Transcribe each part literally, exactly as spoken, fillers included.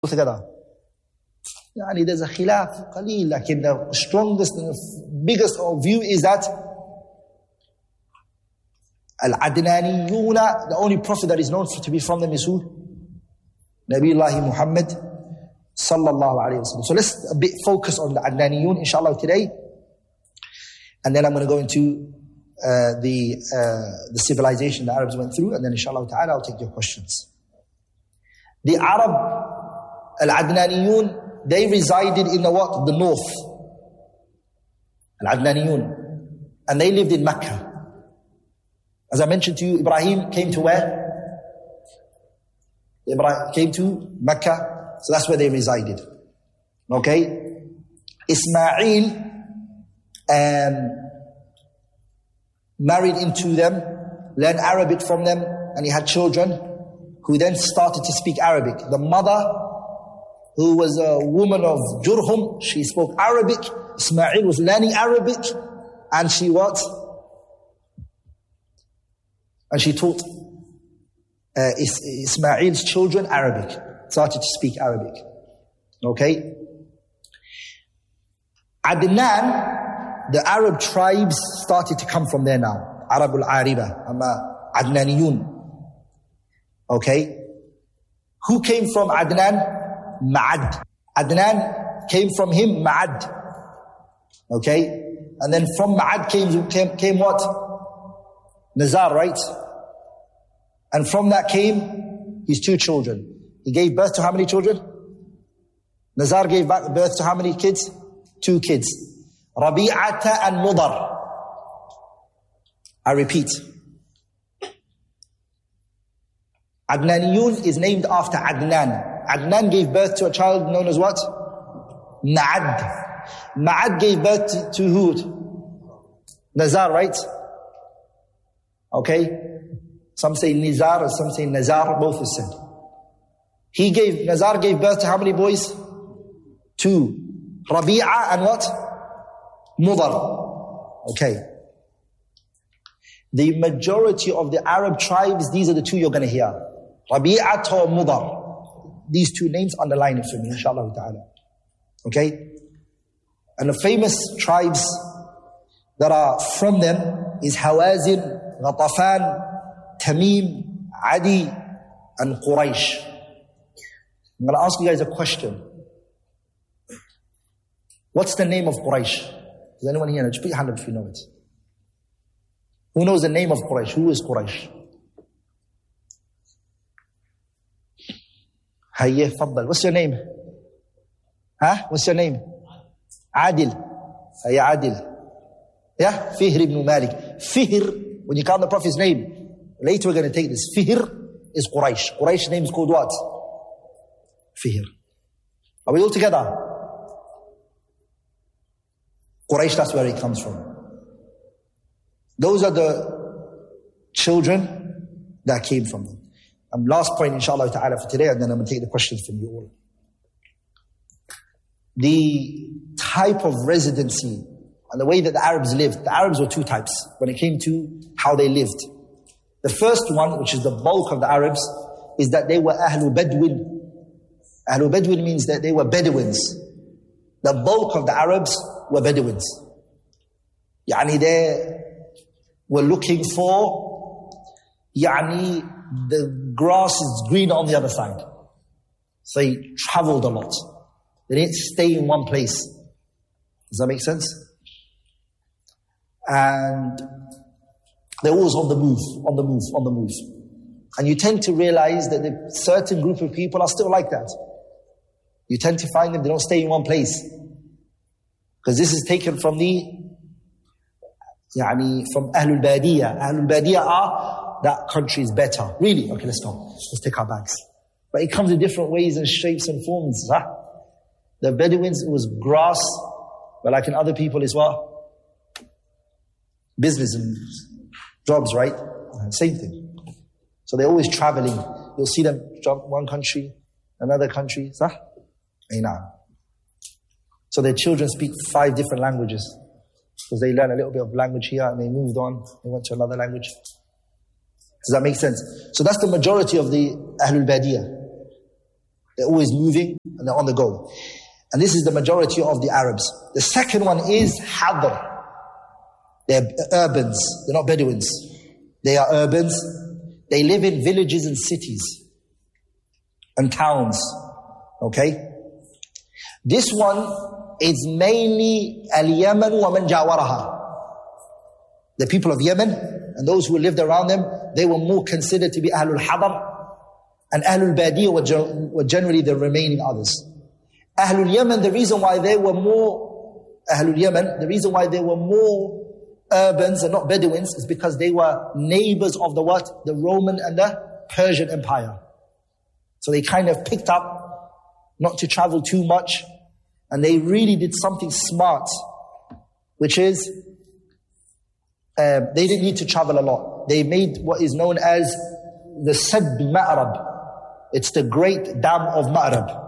together. Yani there's a khilaf, qaleel, like in the strongest and the biggest view is that Al-Adnaniyuna, the only prophet that is known for, to be from them is who? Nabiullahi Muhammad sallallahu alayhi wa sallam. So let's a bit focus on the Adnaniyun inshallah today. And then I'm going to go into uh, the uh, the civilization the Arabs went through, and then inshallah ta'ala I'll take your questions. The Arab, Al-Adnaniyun, they resided in the what? The north. Al-Adnaniyun. And they lived in Mecca. As I mentioned to you, Ibrahim came to where? Ibrahim came to Mecca. So that's where they resided. Okay? Ismail um, married into them, learned Arabic from them, and he had children who then started to speak Arabic. The mother, who was a woman of Jurhum, she spoke Arabic. Ismail was learning Arabic, and she what? And she taught uh, Is- Ismail's children Arabic, started to speak Arabic. Okay? Adnan, the Arab tribes started to come from there now. Arabul Ariba, Amma Adnaniyun. Okay? Who came from Adnan? Ma'ad. Adnan came from him, Ma'ad. Okay? And then from Ma'ad came, came, came what? Nazar, right? And from that came his two children. He gave birth to how many children? Nazar gave birth to how many kids? Two kids. Rabi'ata and Mudar. I repeat. Adnaniyun is named after Adnan. Adnan gave birth to a child known as what? Ma'ad. Ma'ad gave birth to, to who? Nazar, right? Okay? Some say Nizar, some say Nazar, both is said. He gave, Nazar gave birth to how many boys? Two. Rabi'a and what? Mudar. Okay. The majority of the Arab tribes, these are the two you're going to hear. Rabi'at or Mudar. These two names, underline it for me, inshallah ta'ala. Okay? And the famous tribes that are from them is Hawazin, Ghatafan, Tamim, Adi, and Quraysh. I'm going to ask you guys a question. What's the name of Quraysh? Does anyone here know? Just put your hand up if you know it. Who knows the name of Quraysh? Who is Quraysh? Hayye, faddal. What's your name? Huh? What's your name? Adil. Hayya Adil. Yeah? Fihr ibn Malik. Fihr, when you count the Prophet's name, later we're going to take this. Fihr is Quraysh. Quraysh's name is called what? Fihr. Are we all together? Quraysh, that's where it comes from. Those are the children that came from them. And last point, inshallah ta'ala, for today, and then I'm going to take the questions from you all. The type of residency and the way that the Arabs lived. The Arabs were two types when it came to how they lived. The first one, which is the bulk of the Arabs, is that they were Ahlul Badwin. Ahlul Badwin means that they were Bedouins. The bulk of the Arabs were Bedouins. Yani they were looking for, yani the grass is green on the other side. So they traveled a lot. They didn't stay in one place. Does that make sense? And they're always on the move, on the move, on the move. And you tend to realize that a certain group of people are still like that. You tend to find them, they don't stay in one place. Because this is taken from the, yani, from Ahlul Badiyah. Ahlul Badiyah are, that country is better. Really? Okay, let's go. Let's take our bags. But it comes in different ways and shapes and forms. Huh? The Bedouins, it was grass. But like in other people, it's what? Business and jobs, right? Same thing. So they're always traveling. You'll see them jump one country, another country. Huh? So their children speak five different languages. Because they learn a little bit of language here and they moved on. They went to another language. Does that make sense? So that's the majority of the Ahlul Badiyah. They're always moving and they're on the go. And this is the majority of the Arabs. The second one is Hadr. They're urbans. They're not Bedouins. They are urbans. They live in villages and cities and towns. Okay? This one is mainly Al-Yaman wa man jawaraha. The people of Yemen and those who lived around them, they were more considered to be Ahlul Hadr. And Ahlul Badiyah were, were generally the remaining others. Ahlul Yemen, the reason why they were more, Ahlul Yemen, the reason why they were more urbans and not Bedouins is because they were neighbors of the what? The Roman and the Persian Empire. So they kind of picked up not to travel too much, and they really did something smart, which is uh, they didn't need to travel a lot. They made what is known as the Sadd Ma'rab. It's the great dam of Ma'rab.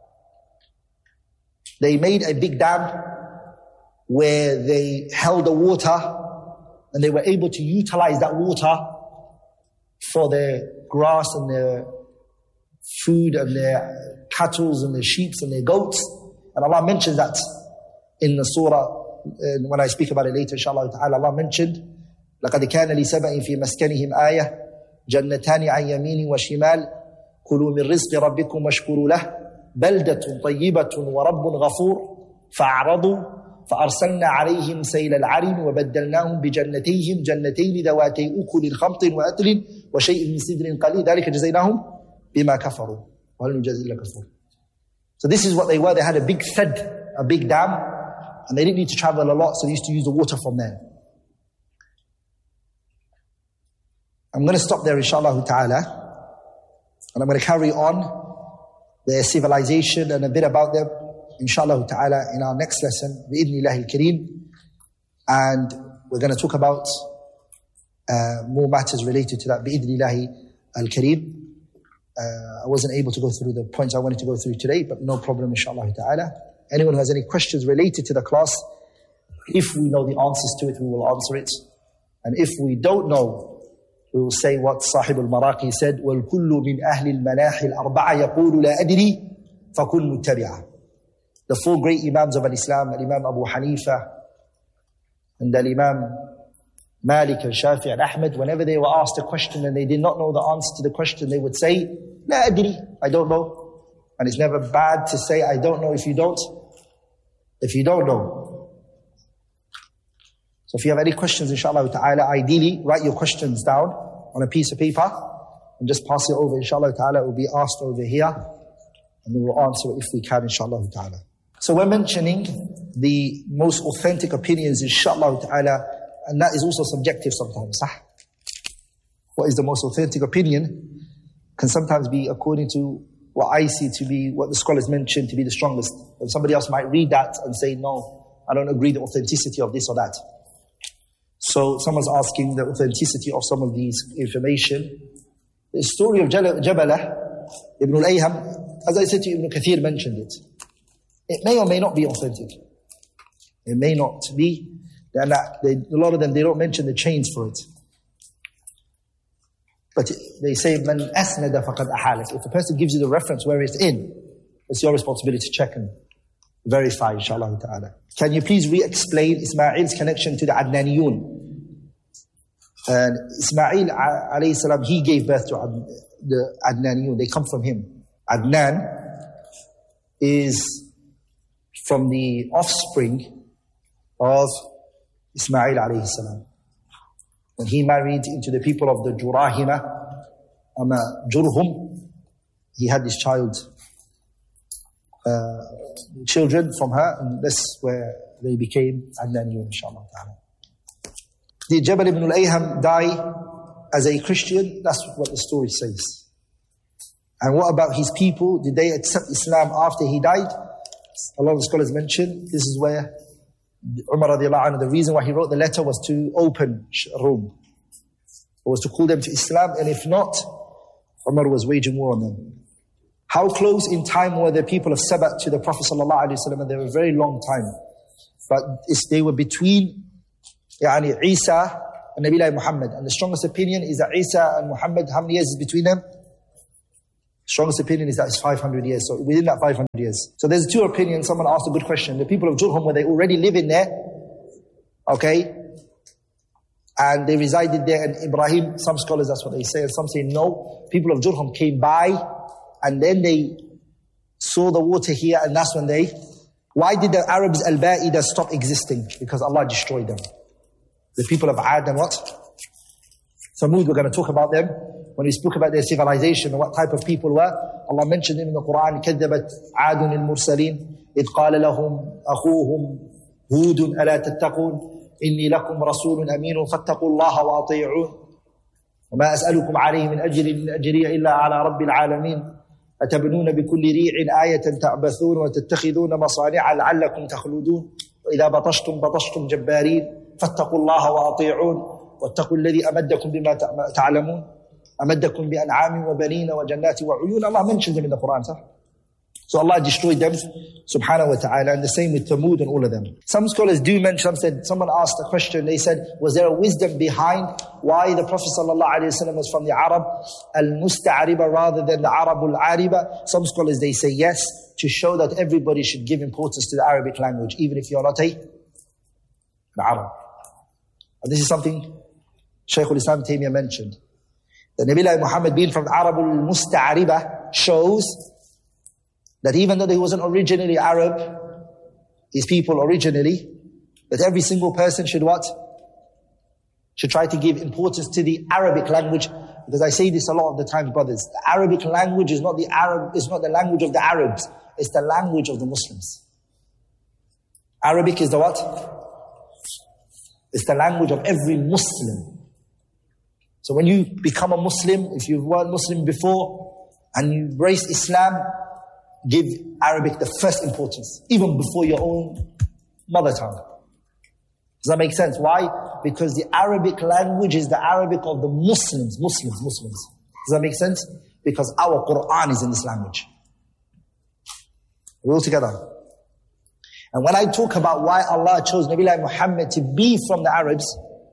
They made a big dam where they held the water and they were able to utilize that water for their grass and their food and their cattle and their sheep and their goats. And Allah mentions that in the surah. And when I speak about it later, inshallah ta'ala, Allah mentioned, لَقَدْ كَانَ لِسَبَإٍ فِي مَسْكَنِهِمْ آيَةٌ جَنَّتَانِ عَنْ يَمِينٍ وَشِمَالٍ كُلُوا مِنْ رِزْقِ رَبِّكُمْ وَاشْكُرُوا لَهُ بَلْدَةٌ طَيِّبَةٌ وَرَبٌّ غَفُورٌ فَأَعْرَضُوا فأرسلنا عليهم سيل العرم وبدلناهم بجنتيهم جنتين ذواتي أكل خمط وأثل وشيء من سدر قليل ذلك جزيناهم بما كفروا وهل نجازي إلا كفور. So this is what they were. They had a big sadd, a big dam, and they didn't need to travel a lot, so they used to use the water from there. I'm going to stop there, inshallah ta'ala, and I'm going to carry on their civilization and a bit about them, inshallah ta'ala, in our next lesson, bi'idhnillahi al-kareem. And we're going to talk about uh, more matters related to that, bi'idhnillahi al-kareem. Uh, I wasn't able to go through the points I wanted to go through today, but no problem, inshallah ta'ala. Anyone who has any questions related to the class, if we know the answers to it, we will answer it. And if we don't know, we will say what Sahib al-Maraqi said, وَالْكُلُّ مِنْ أَهْلِ الْمَنَاحِ الْأَرْبَعَ يَقُولُ لَا أَدْرِي فَكُنْ مُتَّبِعًا. The four great Imams of Islam, Imam Abu Hanifa, and Imam Malik and Shafi and Ahmed, whenever they were asked a question and they did not know the answer to the question, they would say, La adri, I don't know. And it's never bad to say, I don't know if you don't. If you don't know. So if you have any questions, inshallah ta'ala, ideally, write your questions down on a piece of paper and just pass it over, inshallah ta'ala. It will be asked over here and we will answer it if we can, inshallah ta'ala. So we're mentioning the most authentic opinions, inshallah ta'ala, and that is also subjective sometimes. Sah? What is the most authentic opinion can sometimes be according to what I see to be, what the scholars mentioned to be the strongest. And somebody else might read that and say, no, I don't agree with the authenticity of this or that. So someone's asking the authenticity of some of these information. The story of Jabalah, Ibn al-Ayham, as I said to you, Ibn Kathir mentioned it. It may or may not be authentic. It may not be. They, a lot of them, they don't mention the chains for it. But they say, "Man asnada faqad ahalak." If a person gives you the reference where it's in, it's your responsibility to check and verify, inshallah ta'ala. Can you please re-explain Ismail's connection to the Adnaniyun? And Ismail alayhi salam, he gave birth to Ad, the Adnaniyun. They come from him. Adnan is from the offspring of Ismail alayhi salam. When he married into the people of the Jurahima, Ama Jurhum, he had this child, uh, children from her, and this is where they became Adnaniyun, inshallah ta'ala. Did Jabal ibn al-Ayham die as a Christian? That's what the story says. And what about his people? Did they accept Islam after he died? A lot of the scholars mention this is where Umar radiallahu anhu, the reason why he wrote the letter was to open Rome. It was to call them to Islam, and if not, Umar was waging war on them. How close in time were the people of Saba to the Prophet sallallahu alaihi wasallam? They were a very long time. But it's, they were between yani, Isa and Nabi Muhammad. And the strongest opinion is that Isa and Muhammad, how many years is between them? Strongest opinion is that it's five hundred years. So within that five hundred years. So there's two opinions. Someone asked a good question. The people of Jurhum, were they already living there? Okay. And they resided there. And Ibrahim, some scholars, that's what they say. And some say no. People of Jurhum came by. And then they saw the water here. And that's when they... Why did the Arabs Al-Ba'ida stop existing? Because Allah destroyed them. The people of Ad and what? Thamud, we're going to talk about them. When we spoke about their civilization and what type of people were, Allah mentioned them in the Quran, كَذَّبَتْ عَادٌ الْمُرْسَلِينَ إِذْ قَالَ لَهُمْ أَخُوهُمْ هُودٌ أَلَا تَتَّقُونَ إِنِّي لَكُمْ رَسُولٌ أَمِينٌ فَاتَّقُوا اللَّهَ وَأَطِيعُونَ وَمَا أَسْأَلُكُمْ عَلَيْهِ مِنْ أَجْرٍ إِنْ أَجْرِيَ إِلَّا عَلَى رَبِّ الْعَالَمِينَ أَتَبْنُونَ بِكُلِّ رِيعٍ آيَةً تَعْبَثُونَ وَتَتَّخِذُونَ مَصَانِعَ لَعَلَّكُمْ تَخْلُدُونَ وَإِذَا بَطَشْتُمْ بَطَشْتُمْ جَبَّارِينَ فَاتَّقُوا اللَّهَ وَأَطِيعُونَ وَاتَّقُوا الَّذِي أَمَدَّكُمْ بِمَا تعلمون أَمَدَّكُمْ بِأَنْعَامٍ وَبَنِينَ وَجَنَّاتٍ وَعُيُونَ. Allah mentions them in the Quran, sir. So Allah destroyed them, subhanahu wa ta'ala, and the same with Thamud and all of them. Some scholars do mention, some said, someone asked a question, they said, was there a wisdom behind why the Prophet sallallahu alayhi wa sallam was from the Arab al-Musta'ariba rather than the Arab al-Ariba? Some scholars, they say yes, to show that everybody should give importance to the Arabic language, even if you're not a an Arab. And this is something Shaykh al-Islam Taymiyyah mentioned. The Nabi Muhammad being from the Arab al-Musta'ariba shows that even though he wasn't originally Arab, his people originally, that every single person should what? Should try to give importance to the Arabic language. Because I say this a lot of the times, brothers. The Arabic language is not the Arab, is not the language of the Arabs. It's the language of the Muslims. Arabic is the what? It's the language of every Muslim. So when you become a Muslim, if you weren't Muslim before, and you embrace Islam, give Arabic the first importance, even before your own mother tongue. Does that make sense? Why? Because the Arabic language is the Arabic of the Muslims, Muslims, Muslims. Does that make sense? Because our Quran is in this language. We're all together. And when I talk about why Allah chose Nabi Muhammad to be from the Arabs,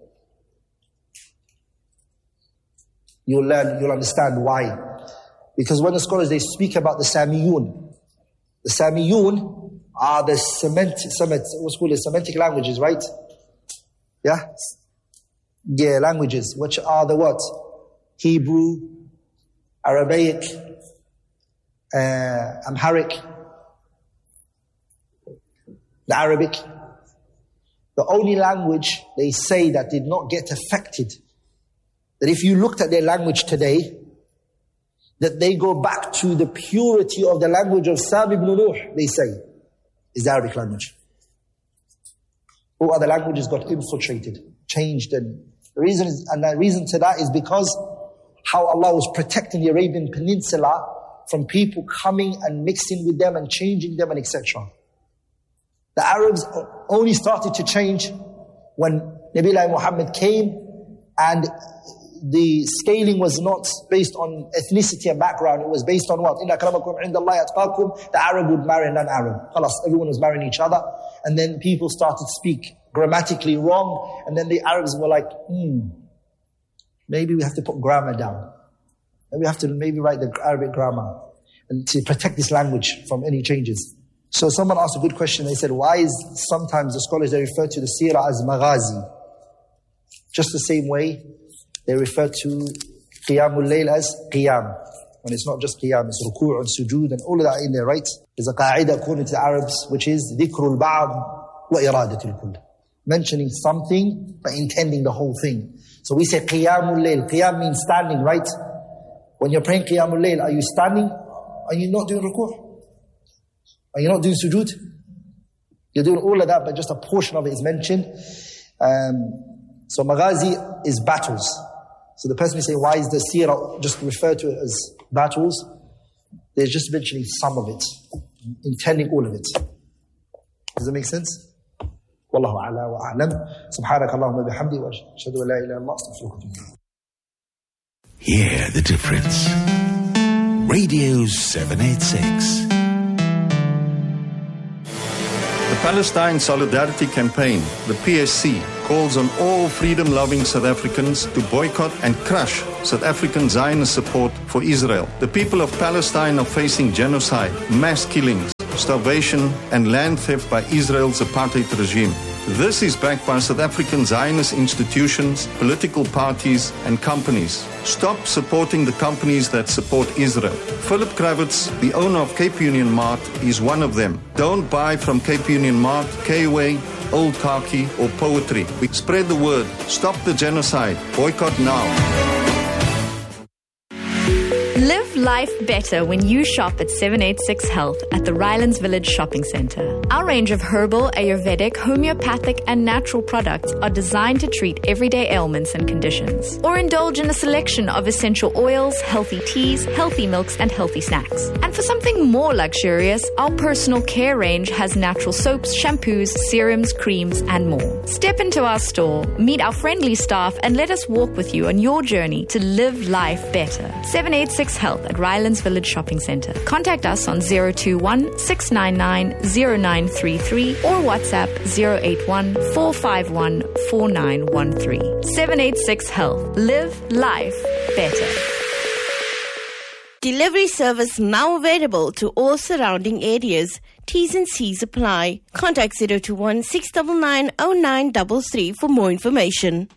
you'll learn, you'll understand why. Because when the scholars, they speak about the Samiyun. The Samiyun are the Semitic, Semitic, what's called Semitic languages, right? Yeah? Yeah, languages, which are the what? Hebrew, Arabic, uh, Amharic, the Arabic. The only language they say that did not get affected, that if you looked at their language today, that they go back to the purity of the language of Sam ibn Nuh, they say, is the Arabic language. All other languages got infiltrated, changed, and the reason is, and the reason to that is because how Allah was protecting the Arabian Peninsula from people coming and mixing with them and changing them and et cetera. The Arabs only started to change when Nabi Muhammad came, and the scaling was not based on ethnicity and background. It was based on what? Inna akramakum indallahi atqakum. The Arab would marry a non-Arab. Khalas, everyone was marrying each other. And then people started to speak grammatically wrong. And then the Arabs were like, hmm, maybe we have to put grammar down. And we have to maybe write the Arabic grammar and to protect this language from any changes. So someone asked a good question. They said, why is sometimes the scholars, they refer to the seerah as maghazi? Just the same way they refer to Qiyamul Layl as Qiyam. When it's not just Qiyam, it's Ruku' and Sujood and all of that in there, right? There's a qa'idah according to the Arabs, which is Dhikrul Ba'd wa Iradatul Kull. Mentioning something, but intending the whole thing. So we say Qiyamul Layl. Qiyam means standing, right? When you're praying Qiyamul Layl, are you standing? Are you not doing Ruku'? Are you not doing Sujood? You're doing all of that, but just a portion of it is mentioned. Um, so Maghazi is battles. So the person is saying, why is the seerah just referred to it as battles? They're just mentioning some of it, intending all of it. Does that make sense? Wallahu a'la wa a'lam. Subhanaka Allahumma bihamdi wa ashhadu an la ilaha illa anta astaghfiruka wa atubu ilayk. Hear the difference. Radio seven eighty-six. The Palestine Solidarity Campaign, the P S C, calls on all freedom-loving South Africans to boycott and crush South African Zionist support for Israel. The people of Palestine are facing genocide, mass killings, starvation, and land theft by Israel's apartheid regime. This is backed by South African Zionist institutions, political parties, and companies. Stop supporting the companies that support Israel. Philip Kravitz, the owner of Cape Union Mart, is one of them. Don't buy from Cape Union Mart, K-Way, Old Khaki, or Poetry. We spread the word. Stop the genocide. Boycott now. Live life better when you shop at seven eighty-six Health at the Rylands Village Shopping Centre. Our range of herbal, Ayurvedic, homeopathic and natural products are designed to treat everyday ailments and conditions. Or indulge in a selection of essential oils, healthy teas, healthy milks and healthy snacks. And for something more luxurious, our personal care range has natural soaps, shampoos, serums, creams and more. Step into our store, meet our friendly staff and let us walk with you on your journey to live life better. seven eighty-six Health at Rylands Village Shopping Centre. Contact us on zero two one, six nine nine, zero nine three three or WhatsApp zero eight one, four five one, four nine one three. seven eighty-six Health. Live life better. Delivery service now available to all surrounding areas. T's and C's apply. Contact zero two one, six nine nine, zero nine three three for more information.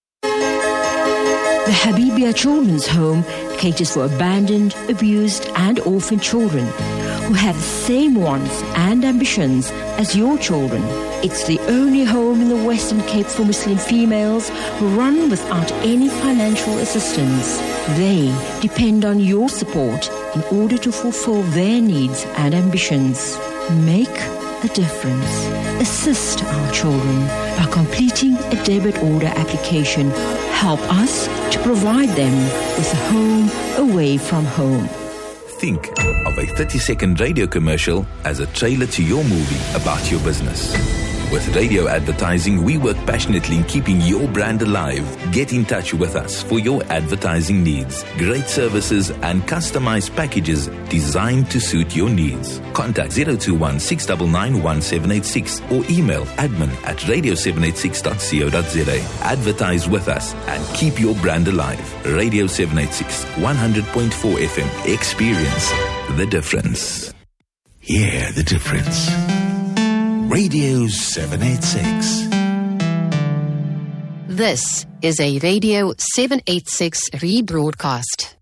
The Habibia Children's Home caters for abandoned, abused and orphaned children who have the same wants and ambitions as your children. It's the only home in the Western Cape for Muslim females who run without any financial assistance. They depend on your support in order to fulfill their needs and ambitions. Make a difference. Assist our children by completing a debit order application. Help us to provide them with a home away from home. Think of a thirty-second radio commercial as a trailer to your movie about your business. With radio advertising, we work passionately in keeping your brand alive. Get in touch with us for your advertising needs. Great services and customized packages designed to suit your needs. Contact zero two one, six nine nine, one seven eight six or email admin at radio seven eight six dot co dot za. Advertise with us and keep your brand alive. Radio seven eighty-six, one hundred point four F M. Experience the difference. Hear the difference. Radio seven eighty-six. This is a Radio seven eighty-six rebroadcast.